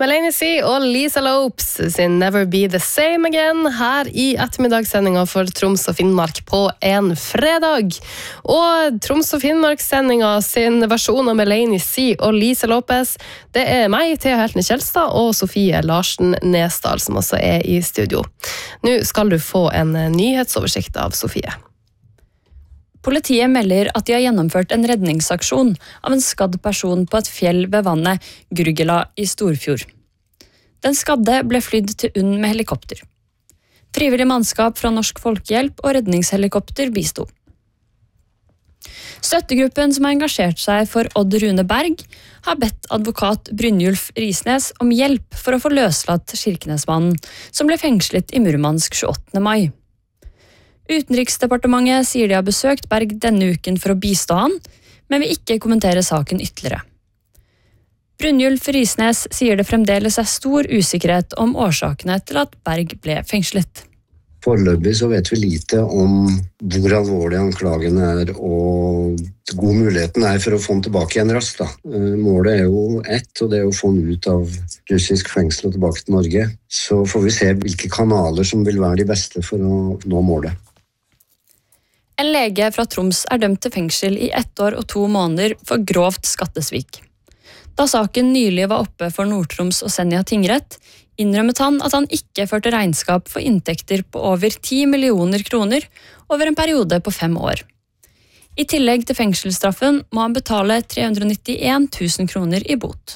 Melanie C og Lisa Lopes sin Never Be The Same Again her i ettermiddagssendinga for Troms og Finnmark på en fredag. Og Troms og Finnmark-sendinga sin versjon av Melanie C og Lisa Lopes, det meg, Thea Heltene Kjelstad, og Sofie Larsen Nesdal, som også i studio. Nå skal du få en nyhetsoversikt av Sofie. Politiet melder at de har gjennomført en redningsaksjon av en skadd person på et fjell ved vannet Gurgela i Storfjord. Den skadde ble flydd til UNN med helikopter. Frivillig mannskap fra Norsk Folkehjelp og redningshelikopter bisto. Støttegruppen som har engasjert seg for Odd Rune Berg, har bedt advokat Brynjulf Risnes om hjelp for å få løslatt Kirkenesmannen, som ble fengslet i Murmansk 28. mai. Utenriksdepartementet sier de har besøkt Berg denne uken for å bistå han, men vil ikke kommentere saken ytterligere. Brynjulf Risnes sier det fremdeles stor usikkerhet om årsakene til at Berg ble fengslet. Foreløpig så vet vi lite om hvor alvorlig anklagene og god muligheten for å få han tilbake igjen raskt. Målet jo ett, og det å få han ut av russisk fengsel og tilbake til Norge. Så får vi se hvilke kanaler som vil være de beste for å nå målet. En lege fra Troms dømt til fengsel i 1 år og 2 måneder for grovt skattesvik. Da saken nylig var oppe for Nord-Troms og Senja tingrett, innrømmet han at han ikke førte regnskap for inntekter på over 10 millioner kroner over en periode på 5 år. I tillegg til fengselsstraffen må han betale 391 000 kroner i bot.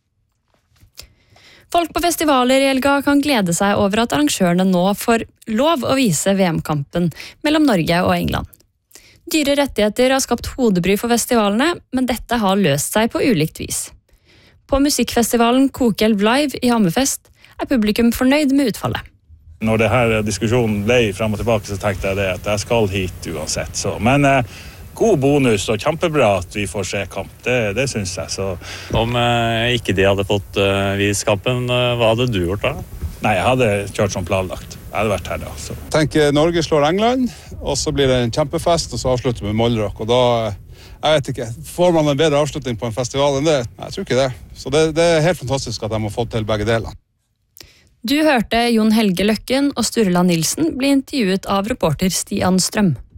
Folk på festivaler i helga kan glede seg over at arrangørene nå får lov å vise VM-kampen mellom Norge og England. Dyre rettigheter har skapt hodebry for festivalene, men dette har løst seg på ulikt vis. På musikkfestivalen Kokelv Live i Hammerfest publikum fornøyd med utfallet. Når det her diskusjonen ble frem og tilbake, så tenkte jeg det at jeg skal hit uansett. Så. Men god bonus og kjempebra at vi får se kamp, det synes jeg. Så. Om ikke de hadde fått vist kampen, hva hadde du gjort da? Nei, jeg hadde kjørt som planlagt. Jeg hadde vært her da. Så. Tenker Norge slår England, og så blir det en kjempefest, og så avslutter vi med Mollrock. Og da, jeg vet ikke, får man en bedre avslutning på en festival enn det? Nei, jeg tror ikke det. Så det helt fantastisk at de har fått til begge deler. Du hørte Jon Helge Løkken og Sturla Nilsen bli intervjuet av reporter Stian Strøm.